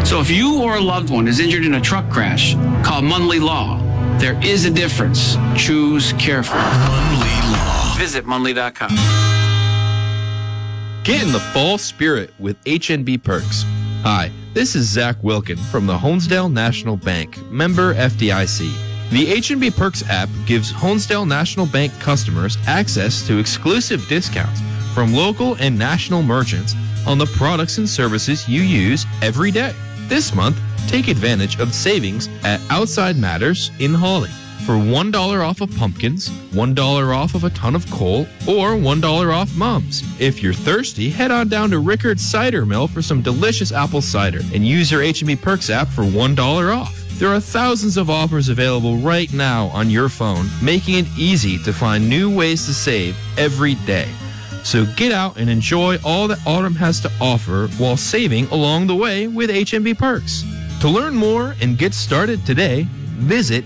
So if you or a loved one is injured in a truck crash, call Munley Law. There is a difference. Choose carefully. Munley Law. Visit Munley.com. Get in the fall spirit with HNB Perks. Hi, this is Zach Wilkin from the Honesdale National Bank, member FDIC. The HNB Perks app gives Honesdale National Bank customers access to exclusive discounts from local and national merchants on the products and services you use every day. This month, take advantage of savings at Outside Matters in Hawley for $1 off of pumpkins, $1 off of a ton of coal, or $1 off mums. If you're thirsty, head on down to Rickard's Cider Mill for some delicious apple cider and use your HNB Perks app for $1 off. There are thousands of offers available right now on your phone, making it easy to find new ways to save every day. So get out and enjoy all that autumn has to offer while saving along the way with HNB Perks. To learn more and get started today, visit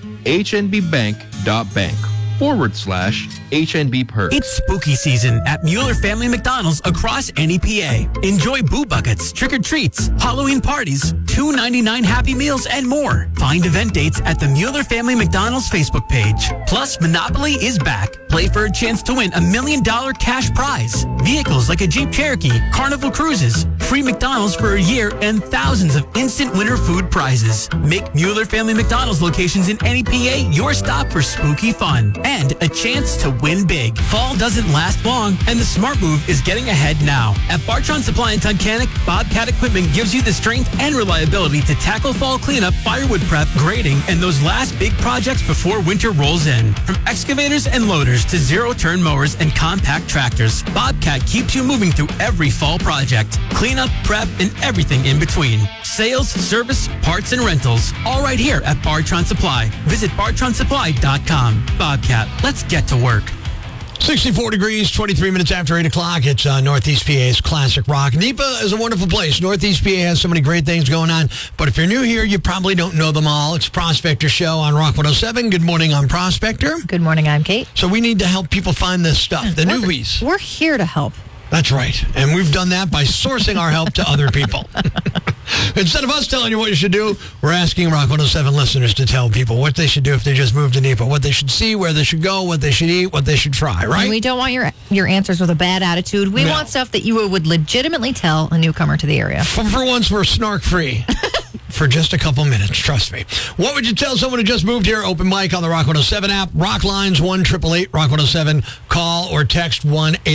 hnbbank.bank/HNB Perks. It's spooky season at Mueller Family McDonald's across NEPA. Enjoy boo buckets, trick or treats, Halloween parties, $2.99 Happy Meals, and more. Find event dates at the Mueller Family McDonald's Facebook page. Plus, Monopoly is back. Play for a chance to win $1 million cash prize. Vehicles like a Jeep Cherokee, Carnival Cruises, free McDonald's for a year, and thousands of instant winner food prizes. Make Mueller Family McDonald's locations in NEPA your stop for spooky fun and a chance to win big. Fall doesn't last long, and the smart move is getting ahead now. At Bartron Supply in Tunkhannock, Bobcat Equipment gives you the strength and reliability to tackle fall cleanup, firewood prep, grading, and those last big projects before winter rolls in. From excavators and loaders to zero-turn mowers and compact tractors, Bobcat keeps you moving through every fall project. Cleanup, prep, and everything in between. Sales, service, parts, and rentals, all right here at Bartron Supply. Visit BartronSupply.com. Bobcat, let's get to work. 64 degrees, 23 minutes after 8 o'clock. It's Northeast PA's Classic Rock. NEPA is a wonderful place. Northeast PA has so many great things going on. But if you're new here, you probably don't know them all. It's Prospector Show on Rock 107. Good morning, I'm Prospector. Good morning, I'm Kate. So we need to help people find this stuff, the newbies. We're here to help. That's right. And we've done that by sourcing our help to other people. Instead of us telling you what you should do, we're asking Rock 107 listeners to tell people what they should do if they just moved to NEPA, what they should see, where they should go, what they should eat, what they should try, right? And we don't want your answers with a bad attitude. We want stuff that you would legitimately tell a newcomer to the area. For once, we're snark-free. For just a couple minutes, trust me. What would you tell someone who just moved here? Open mic on the Rock 107 app. Rock lines 1-888-ROCK 107. Call or text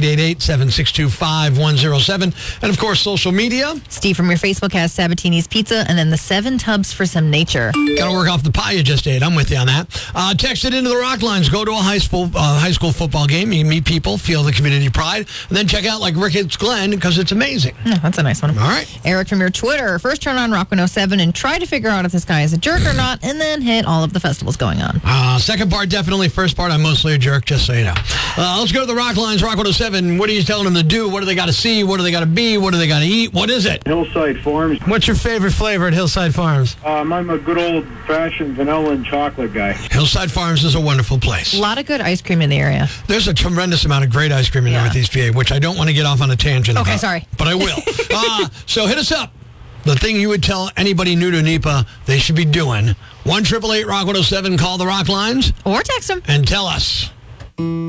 1-888-762-5107. And of course, social media. Steve from your Facebook has Sabatini's Pizza and then the 7 tubs for some nature. Got to work off the pie you just ate. I'm with you on that. Text it into the Rock lines. Go to a high school football game. You can meet people, feel the community pride, and then check out like Ricketts Glen because it's amazing. Yeah, that's a nice one. All right. Eric from your Twitter. First turn on Rock 107 and try to figure out if this guy is a jerk or not, and then hit all of the festivals going on. Second part, definitely. First part, I'm mostly a jerk, just so you know. Let's go to the Rock lines, Rock 107. What are you telling them to do? What do they got to see? What do they got to be? What do they got to eat? What is it? Hillside Farms. What's your favorite flavor at Hillside Farms? I'm a good old-fashioned vanilla and chocolate guy. Hillside Farms is a wonderful place. A lot of good ice cream in the area. There's a tremendous amount of great ice cream in Northeast PA, which I don't want to get off on a tangent about. Okay, sorry. But I will. So hit us up. The thing you would tell anybody new to NEPA they should be doing. 1-888-ROCK 107. Call the Rock lines. Or text them. And tell us.